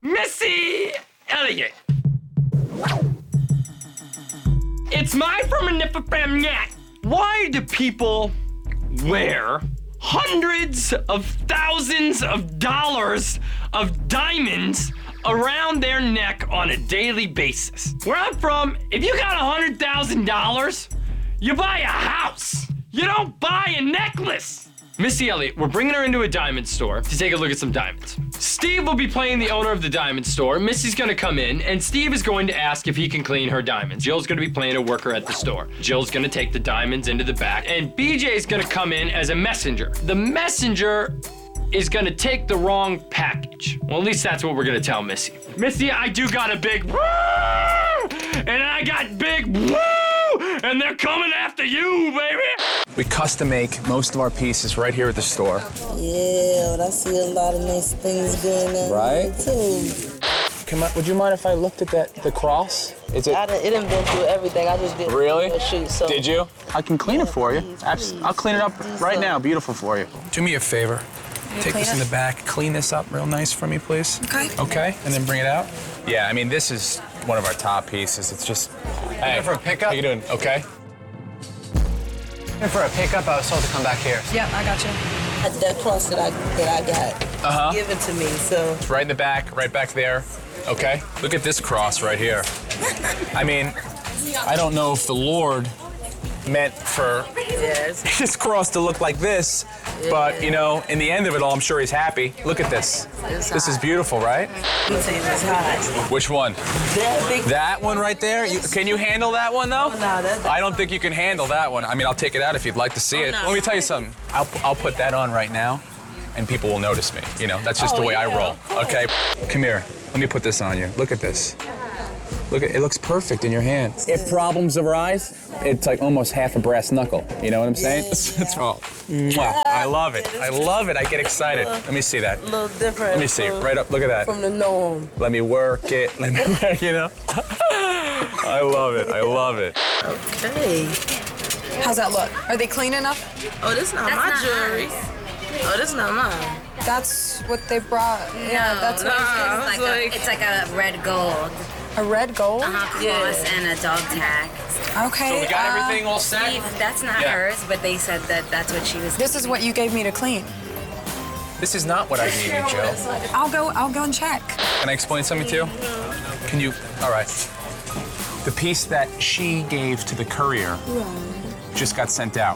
Missy Elliott. It's my Fermanifafamnat. Why do people wear hundreds of thousands of dollars of diamonds around their neck on a daily basis? Where I'm from, if you got $100,000, you buy a house. You don't buy a necklace. Missy Elliott, we're bringing her into a diamond store to take a look at some diamonds. Steve will be playing the owner of the diamond store. Missy's gonna come in, and Steve is going to ask if he can clean her diamonds. Jill's gonna be playing a worker at the store. Jill's gonna take the diamonds into the back, and BJ's gonna come in as a messenger. The messenger is gonna take the wrong package. Well, at least that's what we're gonna tell Missy. Missy, I do got a big woo, and I got big woo, and they're coming after you, baby. We custom make most of our pieces right here at the store. Yeah, but I see a lot of nice things going on Right? too. Would you mind if I looked at the cross? Is it? It didn't been through everything. I just did Really? a shoot. So. Did you? I can clean it for you. Please, I'll clean it up right now. Beautiful for you. Do me a favor. Take this in the back, clean this up real nice for me, please. Okay. Okay, and then bring it out. Yeah, I mean, this is one of our top pieces. It's just, hey, for a pickup? how you doing? Okay. For a pickup, I was told to come back here. Yeah, I got you. That cross that I got given to me, so. It's right in the back, right back there. Okay. Look at this cross right here. I mean, I don't know if the Lord meant for Yes. this cross to look like this, but you know, in the end of it all, I'm sure he's happy. Look at this. This is beautiful, right? It's high. Which one? That big. That one right there? Can you handle that one though? No, that's. I don't think you can handle that one. I mean, I'll take it out if you'd like to see it. no. Let me tell you something. I'll put that on right now, and people will notice me. You know, that's just the way I roll. Okay? Come here. Let me put this on you. Look at this. Look at it. Looks perfect in your hand. If problems arise, it's like almost half a brass knuckle. You know what I'm saying? That's all. Wow. I love it. I love it. I get excited. Let me see that. A little different. Let me see. Right up. Look at that. From the norm. Let me work it. Let me work, you know? I love it. I love it. Okay. How's that look? Are they clean enough? Oh, this not my jewelry. Oh, this not mine. That's what they brought. Yeah, that's what I was It's like a red gold. A red gold? Cross and a dog tag. Okay. So we got everything all set? Steve, that's not Yeah. hers, but they said that that's what she was. This is what you gave me to clean. This is not what I gave you, Jill. I'll go and check. Can I explain something to you? Can you? All right. The piece that she gave to the courier just got sent out.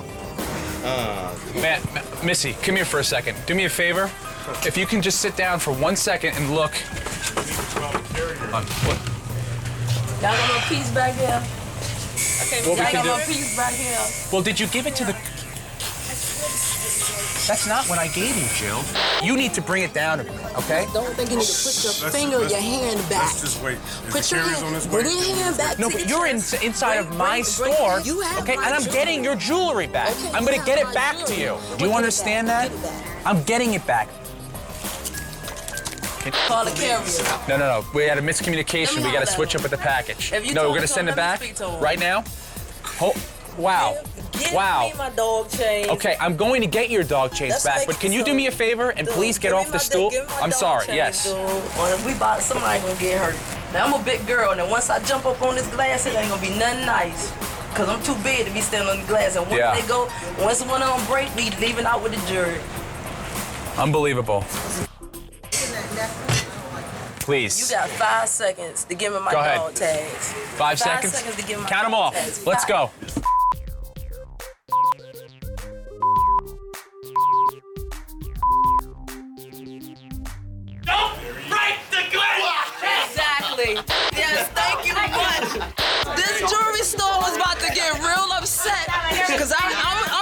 Missy, come here for a second. Do me a favor. If you can just sit down for 1 second and look. Y'all got no piece back here? Okay, What we y'all can got no do- piece back here? Well, did you give it to the... That's not what I gave you, Jill. You need to bring it down a bit, okay? Don't think you need to put your finger, your hand back. Let's just wait. Put your hand, bring your hand back No, to but the you're chest. inside of my Bring- store, you have okay? my And I'm jewelry. getting your jewelry back. Okay, I'm you gonna have get it my back to jewelry. you. We'll Do you get it understand back. that? Get it back. I'm getting it back. Call the carrier. No. We had a miscommunication. We know gotta that. switch up with the package. If you No, told we're gonna me so, send it let me back speak to him. right now. Wow. Give Wow. me my dog chain. Okay, I'm going to get your dog chains Let's back, make but it can you so. do me a favor and Dude, please get give me off the my stool? give me my I'm dog sorry, chain, yes. dude. Or if we bought, somebody gonna get hurt. Now, I'm a big girl, and then once I jump up on this glass, it ain't gonna be nothing nice. Because I'm too big to be standing on the glass. And once Yeah. they go, once one of them break, we leaving out with the jury. Unbelievable. You Please. got 5 seconds to give me my Go ahead. dog tags. 5 seconds? to give me my Count them dog off. tags. Let's go. Don't break the glass! Exactly. Yes, thank you much. This jewelry store was about to get real upset because I'm